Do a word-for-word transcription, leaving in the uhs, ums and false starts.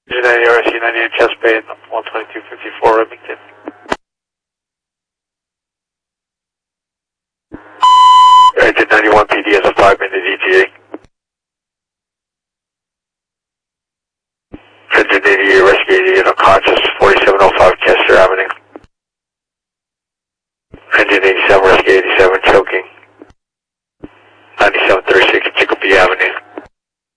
Engine ninety R S C ninety-eight Chesapeake, one twenty-two fifty-four Remington. Engine ninety-one P D has a five minute E T A. Engine eighty-eight Rescue eighty-eight unconscious, forty-seven oh five Chester Avenue. Engine eighty-seven Rescue eighty-seven